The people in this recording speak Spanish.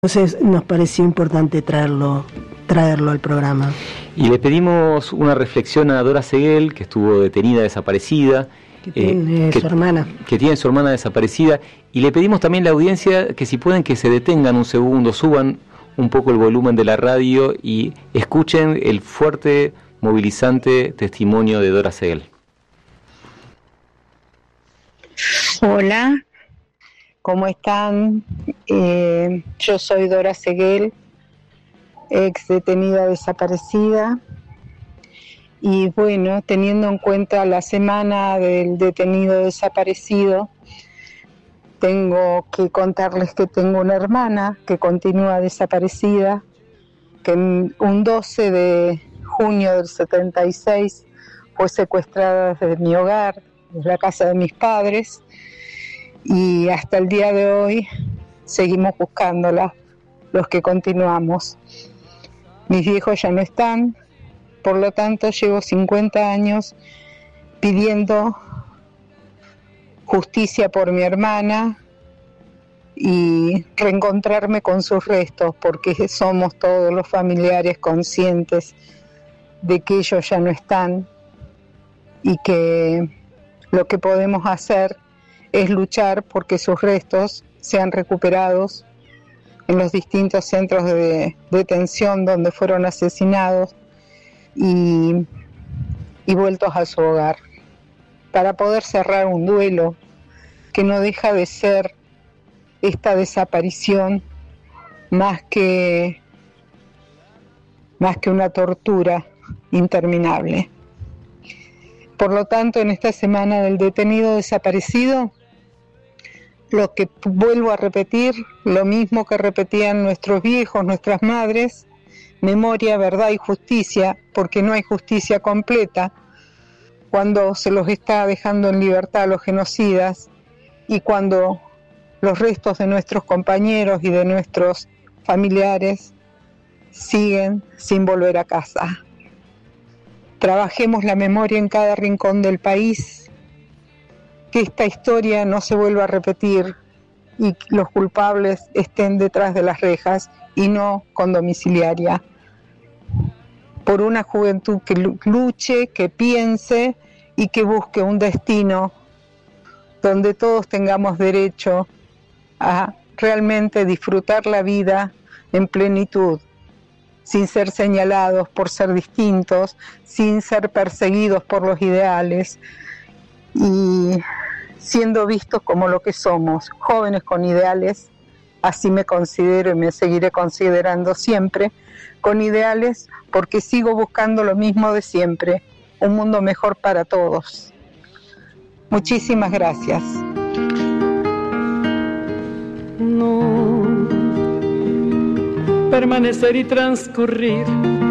Entonces nos pareció importante traerlo al programa. Y le pedimos una reflexión a Dora Seguel, que estuvo detenida, desaparecida. Que tiene su hermana. Que tiene su hermana desaparecida. Y le pedimos también a la audiencia que si pueden que se detengan un segundo, suban un poco el volumen de la radio y escuchen el fuerte, movilizante testimonio de Dora Seguel. Hola, ¿cómo están? Yo soy Dora Seguel, ex detenida desaparecida. Y bueno, teniendo en cuenta la semana del detenido desaparecido, tengo que contarles que tengo una hermana que continúa desaparecida, que un 12 de junio del 76 fue secuestrada desde mi hogar, desde la casa de mis padres, y hasta el día de hoy seguimos buscándola, los que continuamos. Mis viejos ya no están, por lo tanto llevo 50 años pidiendo justicia por mi hermana y reencontrarme con sus restos, porque somos todos los familiares conscientes de que ellos ya no están y que lo que podemos hacer es luchar porque sus restos sean recuperados en los distintos centros de detención donde fueron asesinados y vueltos a su hogar, para poder cerrar un duelo que no deja de ser esta desaparición más que una tortura interminable. Por lo tanto, en esta semana del detenido desaparecido, lo que vuelvo a repetir, lo mismo que repetían nuestros viejos, nuestras madres: memoria, verdad y justicia, porque no hay justicia completa cuando se los está dejando en libertad a los genocidas y cuando los restos de nuestros compañeros y de nuestros familiares siguen sin volver a casa. Trabajemos la memoria en cada rincón del país, que esta historia no se vuelva a repetir y los culpables estén detrás de las rejas y no con domiciliaria. Por una juventud que luche, que piense y que busque un destino donde todos tengamos derecho a realmente disfrutar la vida en plenitud, sin ser señalados por ser distintos, sin ser perseguidos por los ideales y siendo vistos como lo que somos, jóvenes con ideales. Así me considero y me seguiré considerando siempre, con ideales, porque sigo buscando lo mismo de siempre, un mundo mejor para todos. Muchísimas gracias. No, permanecer y transcurrir